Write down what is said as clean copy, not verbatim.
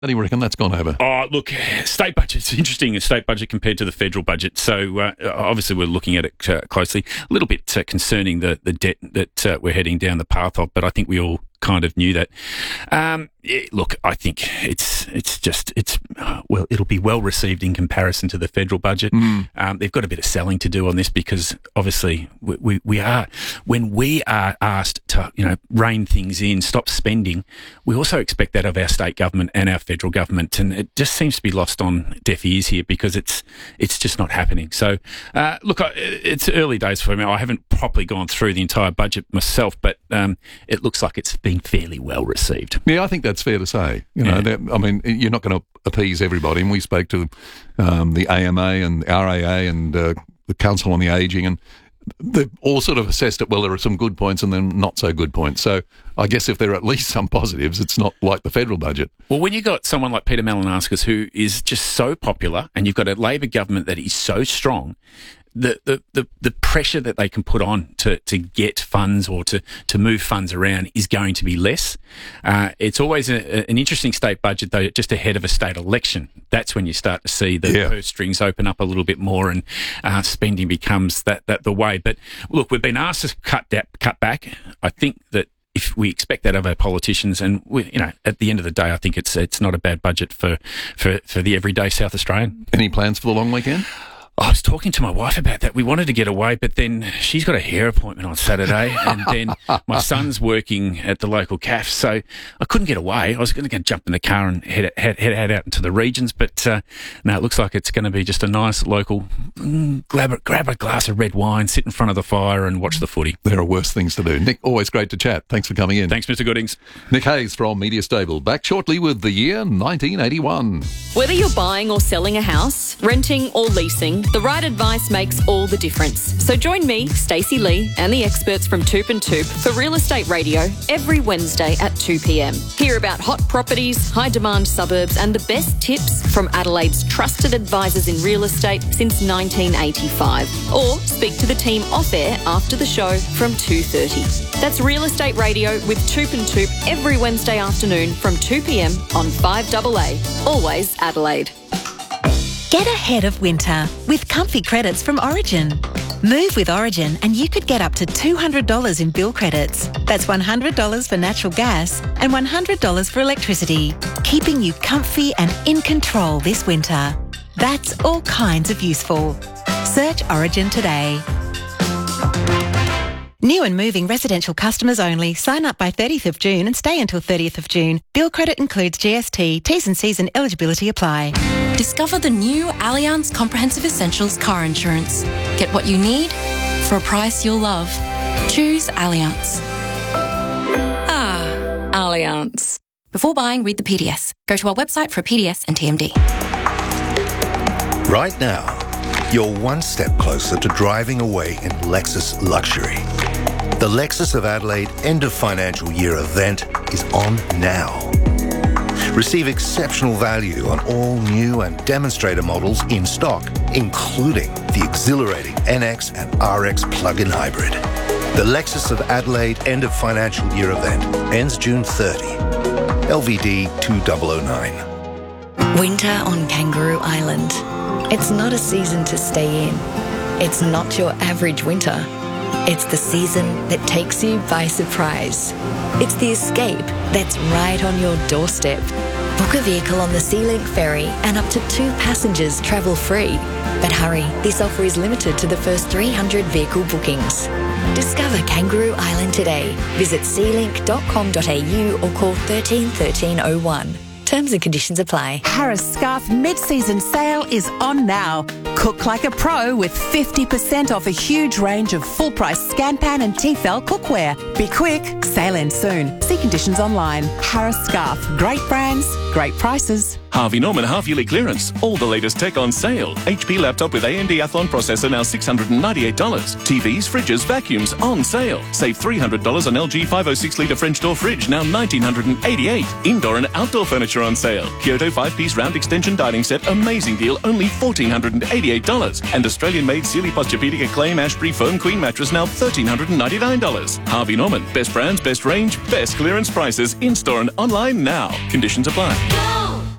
How do you reckon that's gone over? Oh, look, state budget's interesting, a state budget compared to the federal budget. So obviously we're looking at it closely. A little bit concerning the debt that we're heading down the path of, but I think we all kind of knew that. Look, I think it'll be well received in comparison to the federal budget. They've got a bit of selling to do on this because obviously when we are asked to rein things in, stop spending, we also expect that of our state government and our federal government, and it just seems to be lost on deaf ears here because it's just not happening. So look, it's early days for me. I haven't properly gone through the entire budget myself, but it looks like it's been fairly well received. Yeah, I think that's fair to say. I mean, you're not going to appease everybody. And we spoke to the AMA and RAA and the Council on the Ageing, and they've all sort of assessed it. Well, there are some good points and then not so good points. So I guess if there are at least some positives, it's not like the federal budget. Well, when you've got someone like Peter Malinauskas who is just so popular, and you've got a Labor government that is so strong, the pressure that they can put on to get funds or to move funds around is going to be less. It's always an interesting state budget, though, just ahead of a state election. That's when you start to see the purse strings open up a little bit more and spending becomes that the way. But look, we've been asked to cut back. I think that if we expect that of our politicians, and at the end of the day, I think it's not a bad budget for the everyday South Australian. Any plans for the long weekend? I was talking to my wife about that. We wanted to get away, but then she's got a hair appointment on Saturday, and then my son's working at the local CAF, so I couldn't get away. I was going to jump in the car and head out into the regions, but no, it looks like it's going to be just a nice local grab a glass of red wine, sit in front of the fire and watch the footy. There are worse things to do. Nick, always great to chat. Thanks for coming in. Thanks, Mr. Goodings. Nick Hayes from Media Stable, back shortly with the year 1981. Whether you're buying or selling a house, renting or leasing, the right advice makes all the difference. So join me, Stacey Lee, and the experts from Toop and Toop for Real Estate Radio every Wednesday at 2 p.m. Hear about hot properties, high-demand suburbs, and the best tips from Adelaide's trusted advisors in real estate since 1985. Or speak to the team off-air after the show from 2:30. That's Real Estate Radio with Toop and Toop every Wednesday afternoon from 2 p.m. on 5AA. Always Adelaide. Get ahead of winter with comfy credits from Origin. Move with Origin and you could get up to $200 in bill credits. That's $100 for natural gas and $100 for electricity, keeping you comfy and in control this winter. That's all kinds of useful. Search Origin today. New and moving residential customers only. Sign up by 30th of June and stay until 30th of June. Bill credit includes GST. T's and C's and eligibility apply. Discover the new Allianz Comprehensive Essentials car insurance. Get what you need for a price you'll love. Choose Allianz. Allianz. Before buying, read the PDS. Go to our website for a PDS and TMD. Right now, you're one step closer to driving away in Lexus luxury. The Lexus of Adelaide end of financial year event is on now. Receive exceptional value on all new and demonstrator models in stock, including the exhilarating NX and RX plug-in hybrid. The Lexus of Adelaide end of financial year event ends June 30. LVD 2009. Winter on Kangaroo Island. It's not a season to stay in. It's not your average winter. It's the season that takes you by surprise. It's the escape that's right on your doorstep. Book a vehicle on the SeaLink ferry and up to 2 passengers travel free. But hurry, this offer is limited to the first 300 vehicle bookings. Discover Kangaroo Island today. Visit sealink.com.au or call 13 1301. Terms and conditions apply. Harris Scarfe mid-season sale is on now. Cook like a pro with 50% off a huge range of full-price Scanpan and Tefal cookware. Be quick, sale ends soon. See conditions online. Harris Scarfe. Great brands, great prices. Harvey Norman half-yearly clearance. All the latest tech on sale. HP laptop with AMD Athlon processor now $698. TVs, fridges, vacuums on sale. Save $300 on LG 506-litre French door fridge, now $1,988. Indoor and outdoor furniture on sale. Kyoto 5-piece round extension dining set, amazing deal, only $1,488. And Australian-made Sealy Posturepedic Acclaim Ashbury Foam Queen mattress, now $1,399. Harvey Norman. Best brands, best range, best clearance prices. In-store and online now. Conditions apply.